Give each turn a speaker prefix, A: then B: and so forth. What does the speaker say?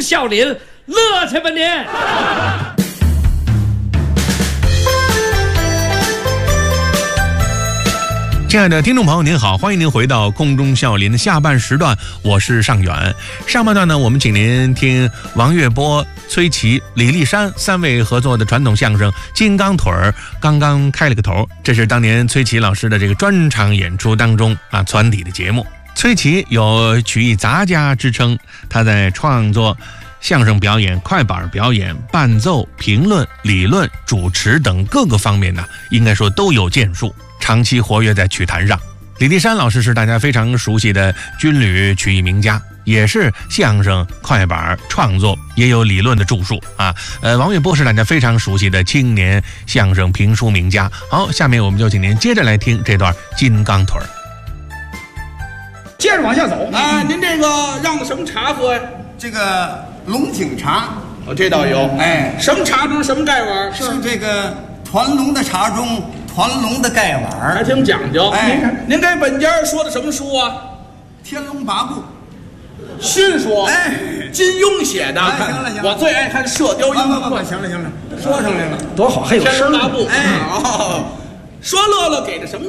A: 中笑林，乐去吧您！
B: 亲爱的听众朋友您好，欢迎您回到空中笑林的下半时段，我是尚远。上半段呢，我们请您听王月波、崔琦、李丽珊三位合作的传统相声《金刚腿儿》刚刚开了个头，这是当年崔琦老师的这个专场演出当中传底的节目。崔琦有曲艺杂家之称，他在创作、相声表演、快板表演、伴奏、评论、理论、主持等各个方面呢，应该说都有建树，长期活跃在曲坛上。李丽珊老师是大家非常熟悉的军旅曲艺名家，也是相声、快板创作也有理论的著述啊。王月波是大家非常熟悉的青年相声评书名家。好，下面我们就请您接着来听这段金刚腿儿。
C: 接着往下走
D: 啊！您这个让什么茶喝呀？
C: 这个龙井茶，
D: 这倒有。
C: 哎，
D: 什么茶中什么盖碗？
C: 是这个团龙的茶中团龙的盖碗，
D: 还挺讲究。
C: 哎，
D: 您给本家说的什么书啊？
C: 天龙八部
D: 新书。
C: 哎，
D: 金庸写的。
C: 行了，
D: 我最爱看《射雕英雄传》。
C: 行了，说上来了，
A: 多好，还有
D: 天龙八部。
C: 哎，
D: 说乐乐给的什么